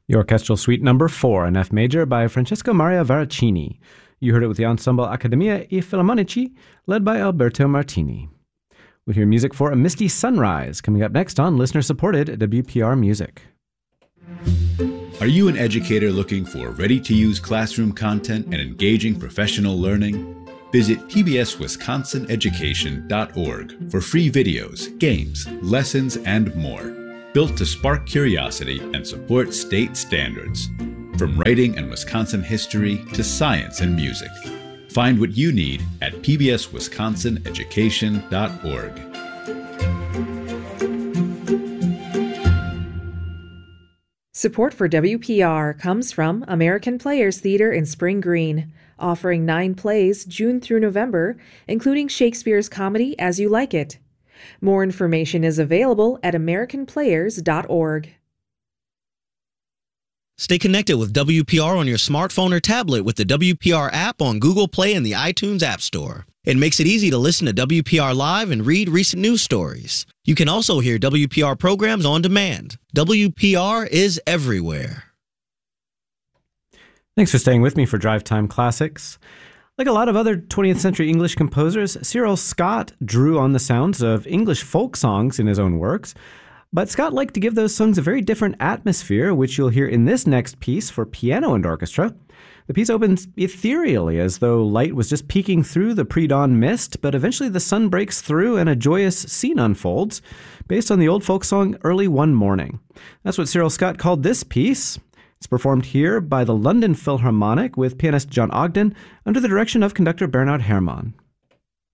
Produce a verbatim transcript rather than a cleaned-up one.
The orchestral suite number four in F major by Francesco Maria Veracini. You heard it with the Ensemble Accademia I Filarmonici, led by Alberto Martini. We'll hear music for A Misty Sunrise, coming up next on listener-supported W P R Music. Are you an educator looking for ready-to-use classroom content and engaging professional learning? Visit P B S Wisconsin Education dot org for free videos, games, lessons, and more. Built to spark curiosity and support state standards. From writing and Wisconsin history to science and music. Find what you need at P B S Wisconsin Education dot org. Support for W P R comes from American Players Theater in Spring Green, offering nine plays June through November, including Shakespeare's comedy As You Like It. More information is available at American Players dot org. Stay connected with W P R on your smartphone or tablet with the W P R app on Google Play and the iTunes App Store. It makes it easy to listen to W P R Live and read recent news stories. You can also hear W P R programs on demand. W P R is everywhere. Thanks for staying with me for Drive Time Classics. Like a lot of other twentieth century English composers, Cyril Scott drew on the sounds of English folk songs in his own works. But Scott liked to give those songs a very different atmosphere, which you'll hear in this next piece for piano and orchestra. The piece opens ethereally, as though light was just peeking through the pre-dawn mist, but eventually the sun breaks through and a joyous scene unfolds, based on the old folk song Early One Morning. That's what Cyril Scott called this piece. It's performed here by the London Philharmonic with pianist John Ogden under the direction of conductor Bernard Herrmann.